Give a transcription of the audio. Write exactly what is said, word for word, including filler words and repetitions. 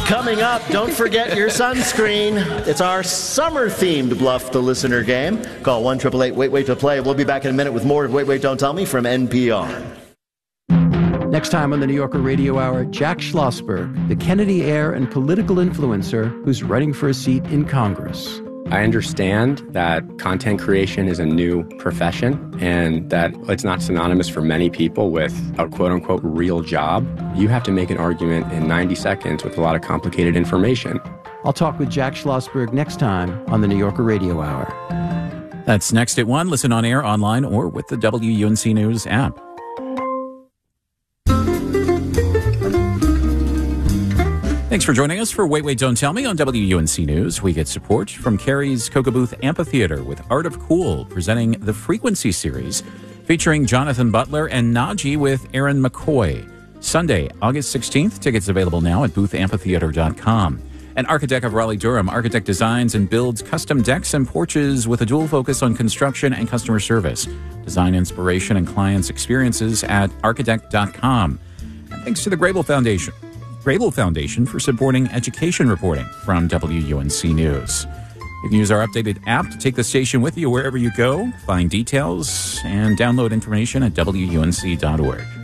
Coming up, don't forget your sunscreen. It's our summer-themed Bluff the Listener game. Call one eight eight eight wait wait to play. We'll be back in a minute with more of Wait, Wait, Don't Tell Me from N P R. Next time on the New Yorker Radio Hour, Jack Schlossberg, the Kennedy heir and political influencer who's running for a seat in Congress. I understand that content creation is a new profession and that it's not synonymous for many people with a quote-unquote real job. You have to make an argument in ninety seconds with a lot of complicated information. I'll talk with Jack Schlossberg next time on the New Yorker Radio Hour. That's next at one. Listen on air, online, or with the W U N C News app. Thanks for joining us for Wait, Wait, Don't Tell Me on W U N C News. We get support from Carrie's Cocoa Booth Amphitheater with Art of Cool presenting the Frequency series featuring Jonathan Butler and Najee with Aaron McCoy. Sunday, August sixteenth. Tickets available now at booth amphitheater dot com. And Architect of Raleigh-Durham. Architect designs and builds custom decks and porches with a dual focus on construction and customer service. Design inspiration and clients' experiences at architect dot com. And thanks to the Grable Foundation. Grable Foundation for supporting education reporting from W U N C News. You can use our updated app to take the station with you wherever you go, find details, and download information at W U N C dot org.